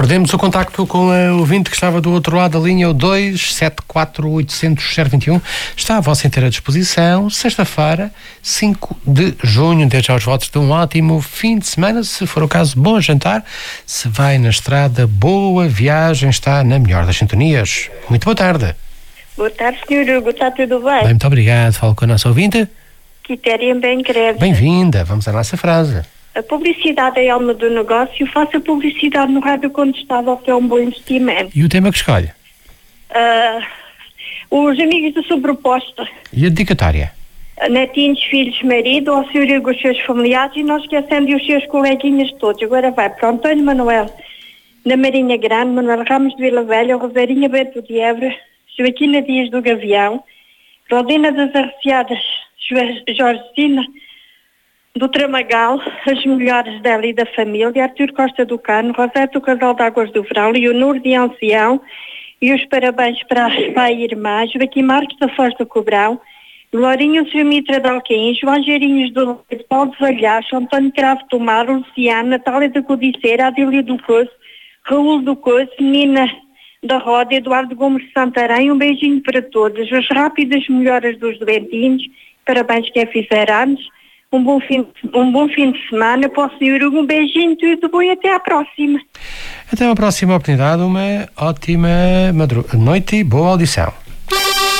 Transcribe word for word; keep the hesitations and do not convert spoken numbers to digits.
Perdemos o contacto com a ouvinte que estava do outro lado da linha, o dois sete quatro oito zero zero zero dois um. Está à vossa inteira disposição, sexta-feira, cinco de junho. Desde já os votos de um ótimo fim de semana. Se for o caso, bom jantar. Se vai na estrada, boa viagem. Está na melhor das sintonias. Muito boa tarde. Boa tarde, senhor Hugo. Está tudo bem? Bem, muito obrigado. Falo com a nossa ouvinte. Quitéria bem greve. Bem-vinda. Vamos à nossa frase. A publicidade é a alma do negócio. Faça publicidade no rádio quando estava, que é um bom investimento. E o tema que escolhe? Uh, os amigos da sua proposta. E a dedicatória? Netinhos, filhos, marido, ao senhor Hugo, os seus familiares, e não esquecendo os seus coleguinhas todos. Agora vai para Antônio Manuel da Marinha Grande, Manuel Ramos de Vila Velha, Roseirinha Bento de Évora, Joaquina Dias do Gavião, Rodina das Arreciadas, Jorgina do Tramagal, as melhores dela e da família, Artur Costa do Cano, Rosete do Casal de Águas do Verão, Leonor de Ancião, e os parabéns para a pai e irmã, Joaquim Marques da Foz do Cobrão, Lourinho Mitra de Alquim, João Geirinhos do Leite, Paulo de Valhaço, António Cravo do Mar, Luciano, Natália da Codiceira, Adília do Coço, Raul do Coço, Nina da Roda, Eduardo Gomes de Santarém. Um beijinho para todos, as rápidas melhoras dos doentinhos, parabéns quem fizer anos. Um bom, fim, um bom fim de semana para o senhor Hugo, um beijinho, tudo bom e até à próxima. Até à próxima oportunidade, uma ótima madru- noite e boa audição.